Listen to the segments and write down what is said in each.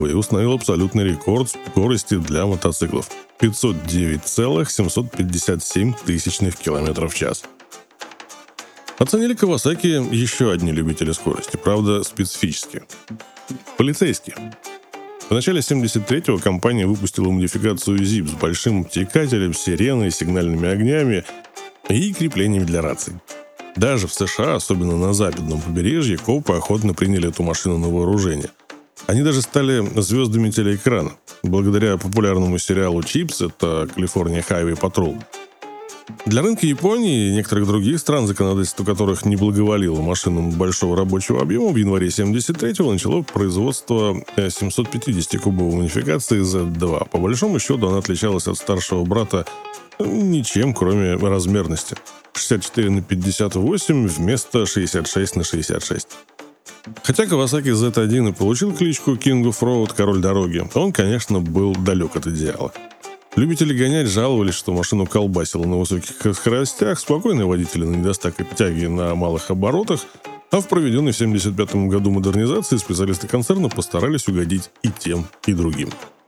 и установил абсолютный рекорд скорости для мотоциклов – 509,757 км в час. Оценили Kawasaki еще одни любители скорости, правда специфические – полицейские. В начале 1973-го компания выпустила модификацию ZIP с большим обтекателем, сиреной, сигнальными огнями и креплениями для раций. Даже в США, особенно на западном побережье, копы охотно приняли эту машину на вооружение. Они даже стали звездами телеэкрана, благодаря популярному сериалу «Чипс», это «Калифорния Highway Patrol». Для рынка Японии и некоторых других стран, законодательство которых не благоволило машинам большого рабочего объема, в январе 1973-го начало производство 750-кубовой модификации Z2. По большому счету она отличалась от старшего брата ничем, кроме размерности. 64/58 вместо 66/66. Хотя Kawasaki Z1 и получил кличку King of Road, король дороги, он, конечно, был далек от идеала. Любители гонять жаловались, что машину колбасило на высоких скоростях, спокойные водители на недостаток тяги на малых оборотах, а в проведенной в 1975 году модернизации специалисты концерна постарались угодить и тем, и другим.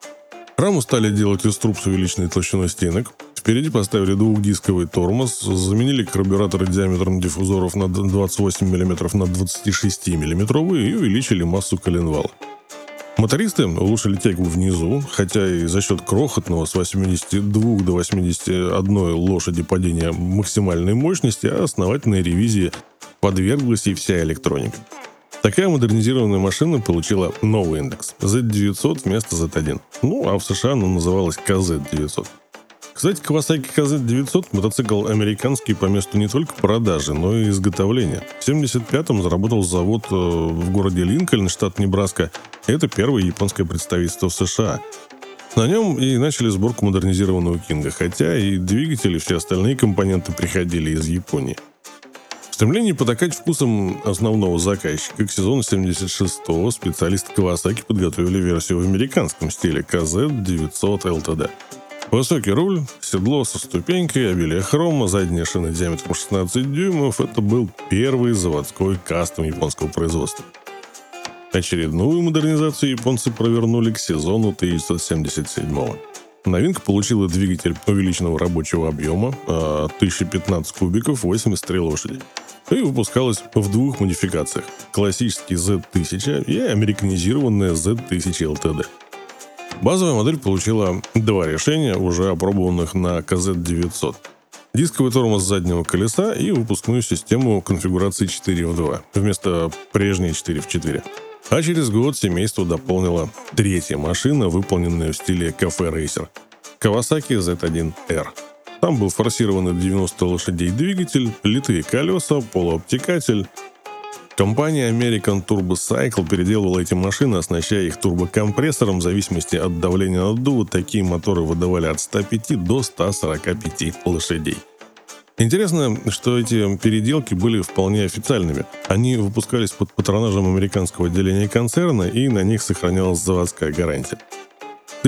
Раму стали делать из труб с увеличенной толщиной стенок, впереди поставили двухдисковый тормоз, заменили карбюраторы диаметром диффузоров на 28 мм на 26 мм и увеличили массу коленвала. Мотористы улучшили тягу внизу, хотя и за счет крохотного с 82 до 81 лошади падения максимальной мощности, а основательной ревизии подверглась и вся электроника. Такая модернизированная машина получила новый индекс – Z900 вместо Z1. А в США она называлась KZ900. Кстати, Kawasaki KZ900 – мотоцикл американский по месту не только продажи, но и изготовления. В 1975-м заработал завод в городе Линкольн, штат Небраска. Это первое японское представительство в США. На нем и начали сборку модернизированного Кинга, хотя и двигатели, и все остальные компоненты приходили из Японии. В стремлении потакать вкусом основного заказчика к сезону 76-го специалисты Kawasaki подготовили версию в американском стиле KZ900 LTD. Высокий руль, седло со ступенькой, обилие хрома, задняя шина диаметром 16 дюймов – это был первый заводской кастом японского производства. Очередную модернизацию японцы провернули к сезону 1977-го. Новинка получила двигатель увеличенного рабочего объема 1015 кубиков, 83 лошади. И выпускалась в двух модификациях – классический Z1000 и американизированная Z1000 LTD. Базовая модель получила два решения, уже опробованных на KZ900. Дисковый тормоз заднего колеса и выпускную систему конфигурации 4 в 2 вместо прежней 4 в 4. А через год семейство дополнило третья машина, выполненная в стиле кафе-рейсер – Kawasaki Z1R. Там был форсированный 90 лошадей двигатель, литые колеса, полуобтекатель. Компания American Turbo Cycle переделывала эти машины, оснащая их турбокомпрессором. В зависимости от давления наддува такие моторы выдавали от 105 до 145 лошадей. Интересно, что эти переделки были вполне официальными. Они выпускались под патронажем американского отделения концерна, и на них сохранялась заводская гарантия. В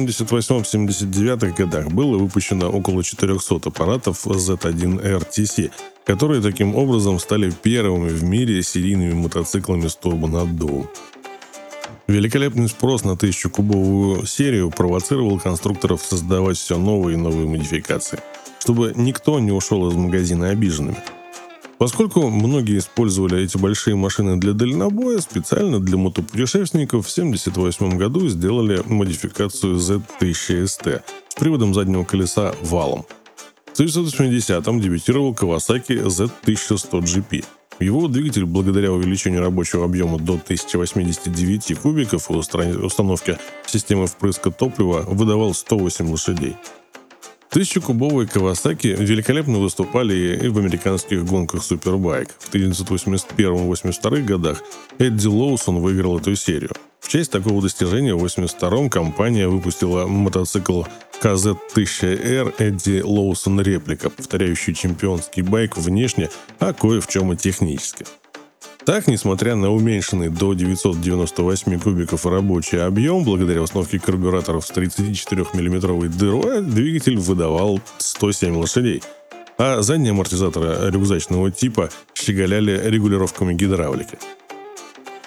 1978-79 годах было выпущено около 400 аппаратов Z1R TC, которые таким образом стали первыми в мире серийными мотоциклами с турбонаддувом. Великолепный спрос на 1000-кубовую серию провоцировал конструкторов создавать все новые и новые модификации, чтобы никто не ушел из магазина обиженными. Поскольку многие использовали эти большие машины для дальнобоя, специально для мотопутешественников в 1978 году сделали модификацию Z1000 ST с приводом заднего колеса валом. В 1980-м дебютировал Kawasaki Z1100 GP. Его двигатель, благодаря увеличению рабочего объема до 1089 кубиков и установке системы впрыска топлива, выдавал 108 лошадей. 1000-кубовые Kawasaki великолепно выступали и в американских гонках Супербайк. В 1981-82 годах Эдди Лоусон выиграл эту серию. В честь такого достижения в 1982-м компания выпустила мотоцикл KZ1000R Эдди Лоусон реплика, повторяющий чемпионский байк внешне, а кое в чем и технически. Так, несмотря на уменьшенный до 998 кубиков рабочий объем, благодаря установке карбюраторов с 34-мм дырой, двигатель выдавал 107 лошадей, а задние амортизаторы рюкзачного типа щеголяли регулировками гидравлики.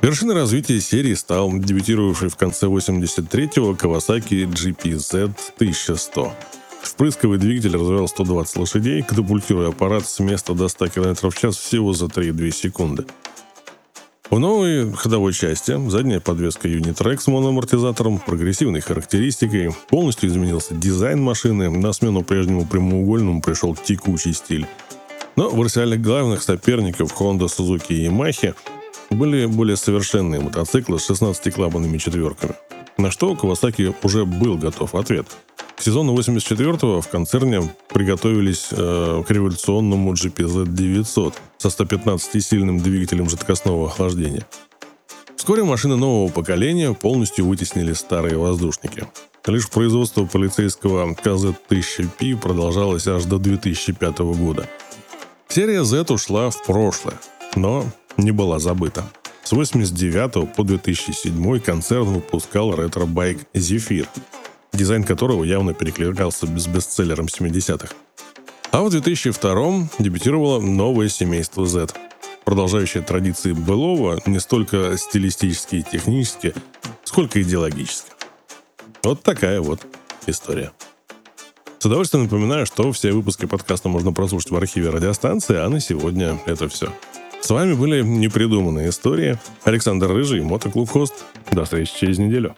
Вершиной развития серии стал дебютировавший в конце 83-го Kawasaki GP-Z 1100. Впрысковый двигатель развивал 120 лошадей, катапультируя аппарат с места до 100 км в час всего за 3,2 секунды. В новой ходовой части задняя подвеска Unitrack с моноамортизатором, прогрессивной характеристикой, полностью изменился дизайн машины, на смену прежнему прямоугольному пришел текучий стиль. Но в арсенале главных соперников Honda, Suzuki и Yamaha были более совершенные мотоциклы с 16-клапанными четверками, на что у Kawasaki уже был готов ответ. К сезону 84-го в концерне приготовились к революционному GP-Z 900 со 115-сильным двигателем жидкостного охлаждения. Вскоре машины нового поколения полностью вытеснили старые воздушники. Лишь производство полицейского KZ-1000P продолжалось аж до 2005 года. Серия Z ушла в прошлое, но не была забыта. С 1989 по 2007 концерн выпускал ретро-байк Zephyr, дизайн которого явно перекликался с бестселлером 70-х. А в 2002 дебютировало новое семейство Z, продолжающее традиции былого не столько стилистически и технически, сколько идеологически. Вот такая вот история. С удовольствием напоминаю, что все выпуски подкаста можно прослушать в архиве радиостанции, а на сегодня это все. С вами были «Непридуманные истории». Александр Рыжий, Мотоклуб Хост. До встречи через неделю.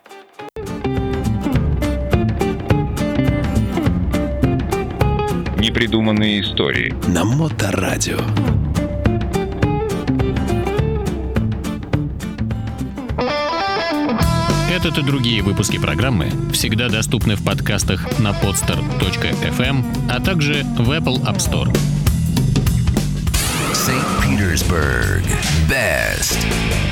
Непридуманные истории на Моторадио. Этот и другие выпуски программы всегда доступны в подкастах на podster.fm, а также в Apple App Store. St. Petersburg. Best.